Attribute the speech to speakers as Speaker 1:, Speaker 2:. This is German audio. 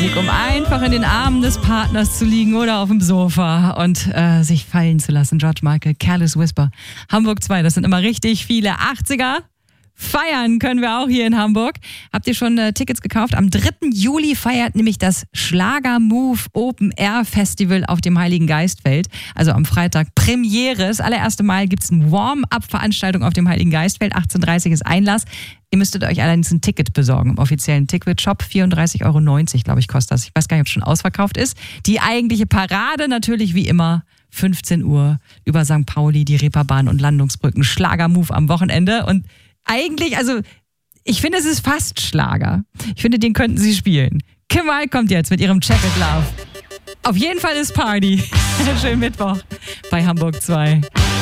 Speaker 1: Musik, um einfach in den Armen des Partners zu liegen oder auf dem Sofa und sich fallen zu lassen. George Michael, Careless Whisper. Hamburg 2, das sind immer richtig viele 80er. Feiern können wir auch hier in Hamburg. Habt ihr schon Tickets gekauft? Am 3. Juli feiert nämlich das Schlager-Move Open Air Festival auf dem Heiligen Geistfeld. Also am Freitag Premiere. Das allererste Mal gibt es eine Warm-up-Veranstaltung auf dem Heiligen Geistfeld. 18:30 ist Einlass. Ihr müsstet euch allerdings ein Ticket besorgen im offiziellen Ticket-Shop. 34,90 € glaube ich kostet das. Ich weiß gar nicht, ob es schon ausverkauft ist. Die eigentliche Parade natürlich wie immer 15 Uhr über St. Pauli, die Reeperbahn und Landungsbrücken. Schlager-Move am Wochenende und eigentlich, also ich finde, es ist fast Schlager. Ich finde, den könnten sie spielen. Kim Wilde kommt jetzt mit ihrem Check It Love. Auf jeden Fall ist Party. Schönen Mittwoch bei Hamburg 2.